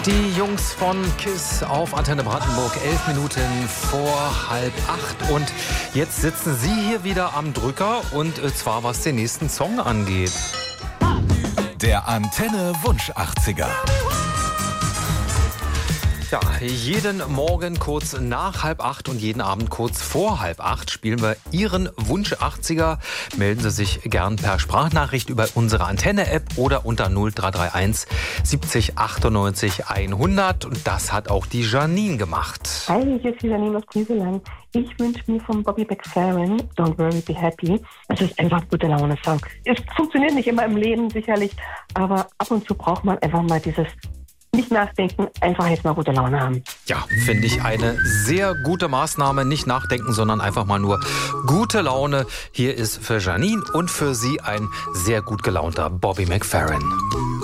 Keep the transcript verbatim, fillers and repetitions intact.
Die Jungs von KISS auf Antenne Brandenburg, elf Minuten vor halb acht. Und jetzt sitzen sie hier wieder am Drücker, und zwar was den nächsten Song angeht. Der Antenne Wunsch achtziger. Ja, jeden Morgen kurz nach halb acht und jeden Abend kurz vor halb acht spielen wir Ihren Wunsch achtziger. Melden Sie sich gern per Sprachnachricht über unsere Antenne-App oder unter null drei drei eins siebzig achtundneunzig hundert. Und das hat auch die Janine gemacht. Hi, hier ist die Janine aus Grieseland. Ich wünsche mir von Bobby McFerrin Don't Worry, Be Happy. Es ist einfach ein guter Laune-Song. Es funktioniert nicht immer im Leben sicherlich, aber ab und zu braucht man einfach mal dieses nicht nachdenken, einfach jetzt mal gute Laune haben. Ja, finde ich eine sehr gute Maßnahme. Nicht nachdenken, sondern einfach mal nur gute Laune. Hier ist für Janine und für Sie ein sehr gut gelaunter Bobby McFerrin.